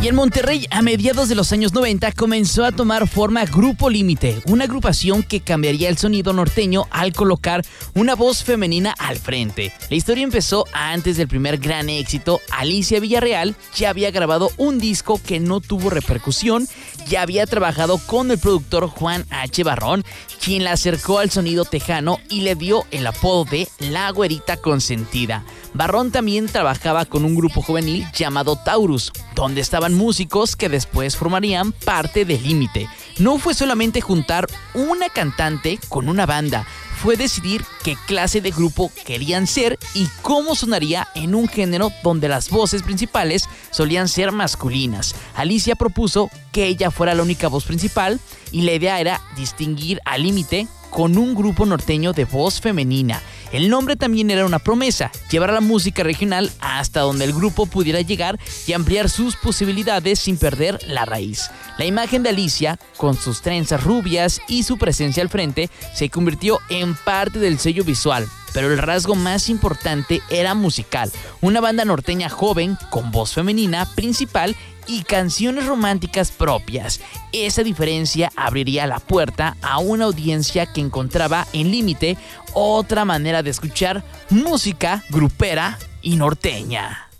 Y en Monterrey, a mediados de los años 90, comenzó a tomar forma Grupo Límite, una agrupación que cambiaría el sonido norteño al colocar una voz femenina al frente. La historia empezó antes del primer gran éxito. Alicia Villarreal ya había grabado un disco que no tuvo repercusión, ya había trabajado con el productor Juan H. Barrón, quien la acercó al sonido tejano y le dio el apodo de La Güerita Consentida. Barrón también trabajaba con un grupo juvenil llamado Taurus, donde estaban músicos que después formarían parte de Límite. No fue solamente juntar una cantante con una banda, fue decidir qué clase de grupo querían ser y cómo sonaría en un género donde las voces principales solían ser masculinas. Alicia propuso que ella fuera la única voz principal y la idea era distinguir a Límite con un grupo norteño de voz femenina. El nombre también era una promesa, llevar la música regional hasta donde el grupo pudiera llegar y ampliar sus posibilidades sin perder la raíz. La imagen de Alicia, con sus trenzas rubias y su presencia al frente, se convirtió en parte del sello visual. Pero el rasgo más importante era musical. Una banda norteña joven, con voz femenina principal y canciones románticas propias. Esa diferencia abriría la puerta a una audiencia que encontraba en Límite otra manera de escuchar música grupera y norteña.